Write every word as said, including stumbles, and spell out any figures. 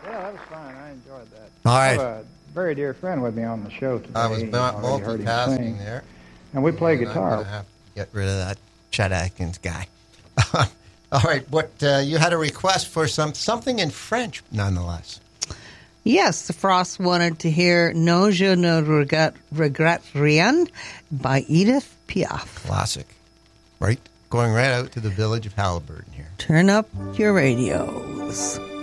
Yeah, that was fine. I enjoyed that. All I right. have a very dear friend with me on the show today. I was You've already heard him multitasking sing. there. And we play And guitar. I'm going to have to get rid of that Chet Atkins guy. All right. What uh, you had a request for some something in French, nonetheless. Yes, the Frost wanted to hear "No Je ne regrette, regrette rien" by Edith Piaf. Classic. Right? Going right out to the village of Halliburton here. Turn up your radios.